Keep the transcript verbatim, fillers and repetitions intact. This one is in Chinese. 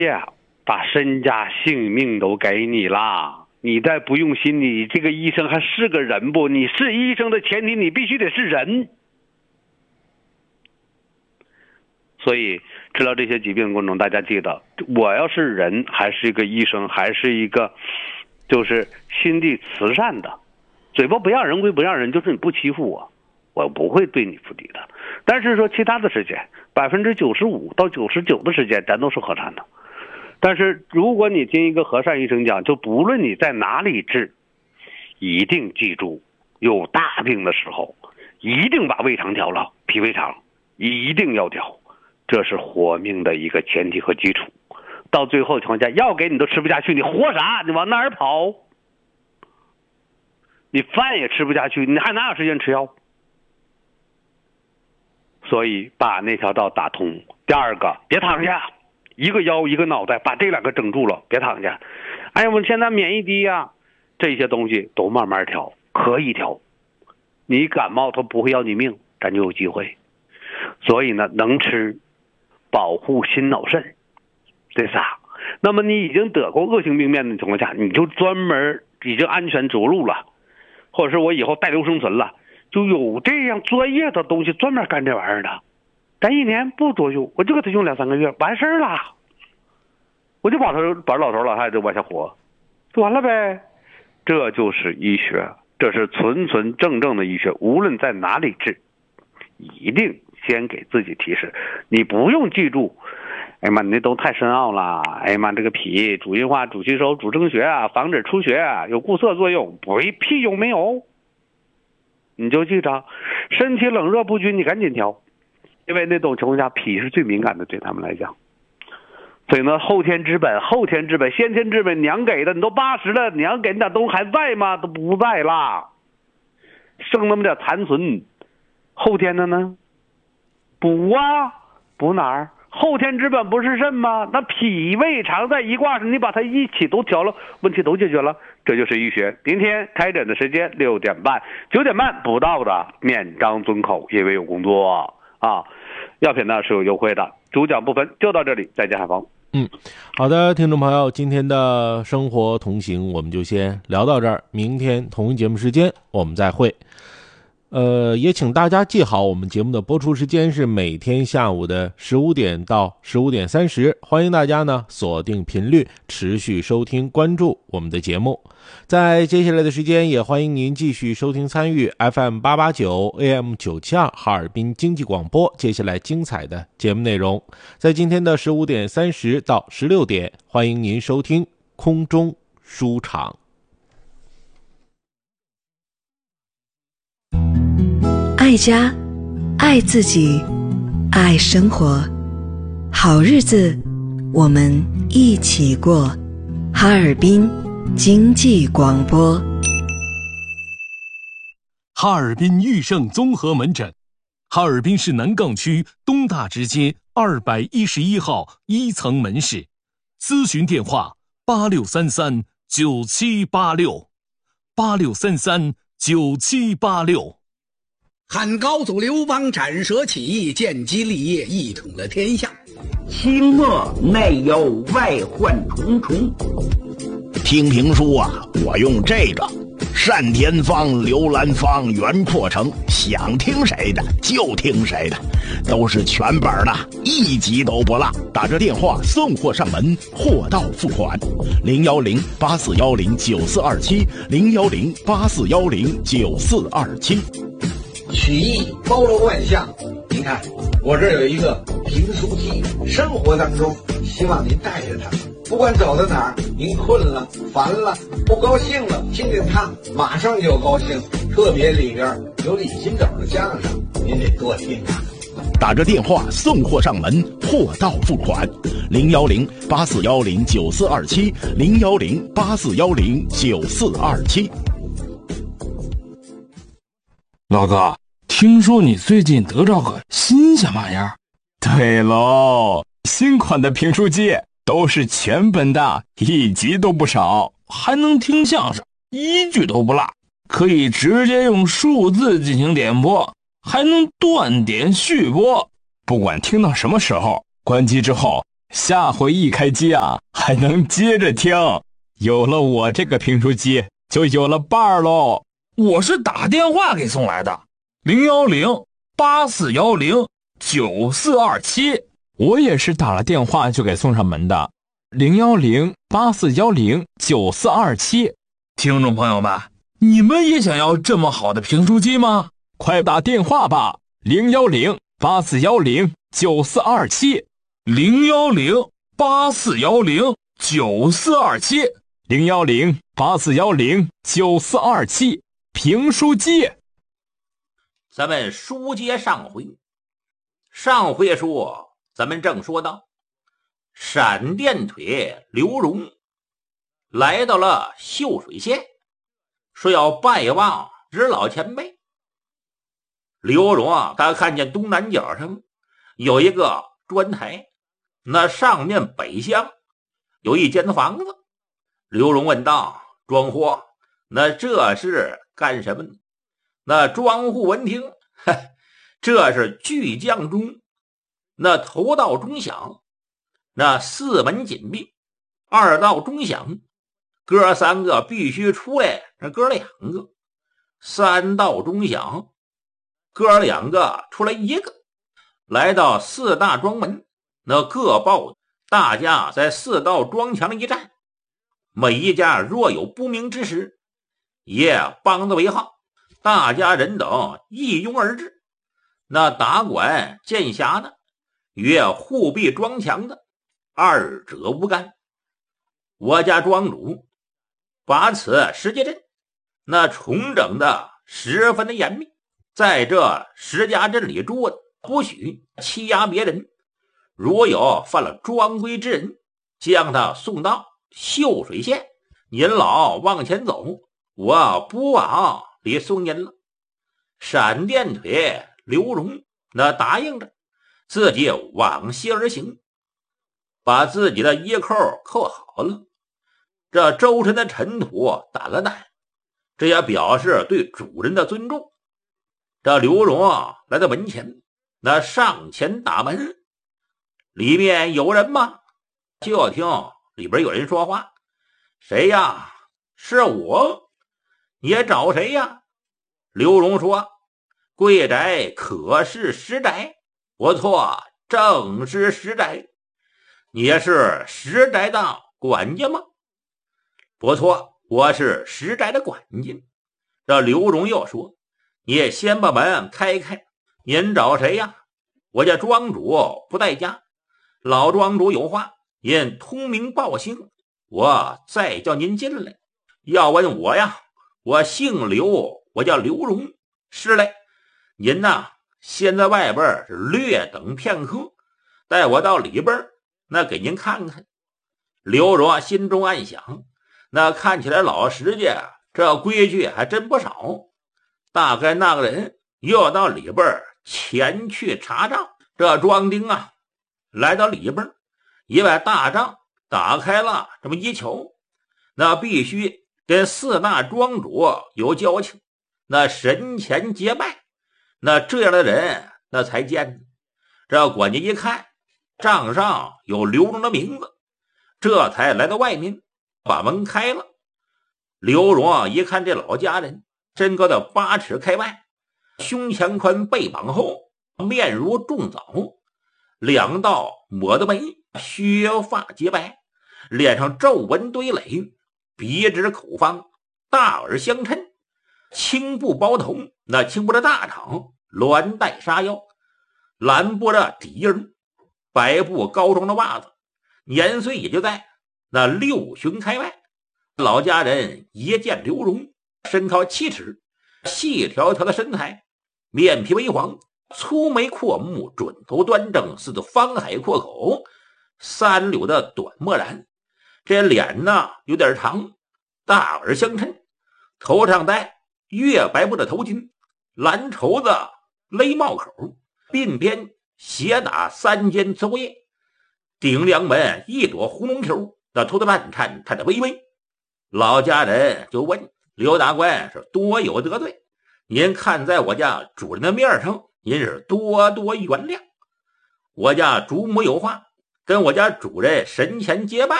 呀，把身家性命都给你了，你再不用心，你这个医生还是个人不？你是医生的前提，你必须得是人。所以治疗这些疾病的过程中，大家记得，我要是人，还是一个医生，还是一个就是心地慈善的，嘴巴不让人归不让人，就是你不欺负我，我不会对你负敌的。但是说其他的时间，百分之九十五到九十九的时间，咱都是和善的。但是如果你听一个和善医生讲，就不论你在哪里治，一定记住，有大病的时候，一定把胃肠调了，脾胃肠一定要调，这是活命的一个前提和基础。到最后情况下，药给你都吃不下去，你活啥？你往哪儿跑？你饭也吃不下去，你还哪有时间吃药？所以把那条道打通。第二个，别躺下，一个腰一个脑袋，把这两个整住了，别躺下。哎呀，我现在免疫低呀，这些东西都慢慢调，可以调。你感冒它不会要你命，咱就有机会。所以呢，能吃，保护心脑肾，这仨。那么你已经得过恶性病变的情况下，你就专门已经安全着陆了，或者是我以后带瘤生存了，就有这样专业的东西专门干这玩意儿的。咱一年不多用，我就给他用两三个月，完事儿了，我就把他把老头老太太往下活，就完了呗。这就是医学，这是纯纯正正的医学，无论在哪里治，一定先给自己提示。你不用记住，哎呀妈，你那都太深奥了。哎呀妈，这个脾主运化、主吸收、主升血啊，防止出血啊，有固涩作用，不屁用没有。你就记着，身体冷热不均，你赶紧调，因为那种情况下脾是最敏感的，对他们来讲。所以呢，后天之本，后天之本，先天之本，娘给的，你都八十了，娘给你点东西还在吗？都不在啦，剩那么点残存。后天的呢？补啊，补哪儿？后天之本不是肾吗？那脾胃肠在一卦上，你把它一起都调了，问题都解决了。这就是医学。明天开诊的时间六点半，九点半不到的免章遵口，因为有工作啊。药品呢是有优惠的，主讲部分就到这里，再见海峰。 嗯，好的，听众朋友，今天的生活同行我们就先聊到这儿，明天同一节目时间我们再会。呃，也请大家记好，我们节目的播出时间是每天下午的十五点到十五点三十，欢迎大家呢锁定频率，持续收听关注我们的节目。在接下来的时间，也欢迎您继续收听参与 F M 八八九 A M 九七二哈尔滨经济广播接下来精彩的节目内容。在今天的十五点三十到十六点，欢迎您收听空中书场。 爱家，爱自己，爱生活，好日子我们一起过。哈尔滨经济广播， 哈尔滨裕盛综合门诊，哈尔滨市南岗区东大直街二百一十一号一层门市，咨询电话八六三三九七八六，八六三三九七八六。 汉高祖刘邦斩蛇起义，建基立业，一统了天下。 清末内忧外患重重。听评书啊，我用这个单田芳、刘兰芳、袁阔成，想听谁的就听谁的，都是全本的，一集都不落。打着电话送货上门，货到付款。零幺零八四幺零九四二七，零幺零八四幺零九四二七。 曲艺包罗万象，您看我这有一个评书机，生活当中希望您带着它，不管走到哪儿，您困了、烦了、不高兴了，听听它，马上就高兴。特别里边有李金斗的相声，您得多听啊。 打着电话送货上门，货到付款。零幺零八四幺零九四二七，零幺零八四幺零九四二七。 老哥，听说你最近得着个新鲜玩意儿？ 对喽，新款的评书机都是全本的，一集都不少， 还能听相声，一句都不落，可以直接用数字进行点播，还能断点续播。 不管听到什么时候，关机之后下回一开机啊，还能接着听。有了我这个评书机，就有了伴儿喽。 我是打电话给送来的，零幺零八四幺零九四二七。 我也是打了电话就给送上门的，零幺零八四幺零九四二七。 听众朋友们，你们也想要这么好的评书机吗？ 快打电话吧，零幺零八四幺零九四二七， 零幺零八四幺零九四二七， 零幺零八四幺零九四二七，评书机。 咱们书接上回，上回说咱们正说到，闪电腿刘荣来到了秀水县，说要拜望日老前辈。刘荣啊，他看见东南角上有一个砖台，那上面北向有一间房子。刘荣问道：庄户，那这是干什么呢？那庄户闻听，这是巨将中，那头道钟响，那四门紧闭，二道钟响，哥三个必须出来，那哥两个，三道钟响，哥两个出来一个，来到四大庄门，那各报大家在四道庄墙一站，每一家若有不明之事，也帮着为号，大家人等一拥而至。那打管剑侠的与护壁庄墙的二者无干。我家庄主把此石家镇那重整的十分的严密，在这石家镇里住的不许欺压别人，如有犯了庄规之人，将他送到秀水县。您老往前走，我不往里送您了。闪电腿刘荣那答应着，自己往西而行，把自己的衣扣扣好了，这周身的尘土掸了掸，这也表示对主人的尊重。这刘荣啊，来到门前，那上前打门，里面有人吗？就听里边有人说话：谁呀？是我。你找谁呀？刘荣说：贵宅可是石宅？不错，正是石宅。你是石宅的管家吗？不错，我是石宅的管家。这刘荣又说：你先把门开开，您找谁呀？我家庄主不在家，老庄主有话，您通名报姓，我再叫您进来。要问我呀，我姓刘，我叫刘荣。是嘞，您呐，先在外边略等片刻，带我到里边，那给您看看。刘荣心中暗想，那看起来老石家这规矩还真不少，大概那个人又到里边前去查账。这庄丁啊，来到里边，一把大帐打开了，这么一瞧，那必须跟四大庄主有交情，那神前结拜，那这样的人那才见。这管家一看账上有刘荣的名字，这才来到外面，把门开了。刘荣啊，一看这老家人身高的八尺开外，胸前宽，背膀厚，面如重枣，两道抹的眉，削发洁白，脸上皱纹堆垒，鼻直口方，大耳相衬，青布包头，那青布的大氅，鸾带纱腰，蓝布的底印，白布高装的袜子，年岁也就在那六旬开外。老家人一见刘荣，身高七尺，细条条的身材，面皮微黄，粗眉阔目，准头端正，似的方海阔口，三绺的短墨髯，这脸呢有点长，大耳相衬，头上戴月白布的头巾，蓝绸子勒帽口，鬓边斜打三尖作业，顶梁门一朵红龙球，那头的乱颤，颤得微微。老家人就问刘大官是多有得罪，您看在我家主人的面上，您是多多原谅。我家主母有话， 跟我家主人神前结拜。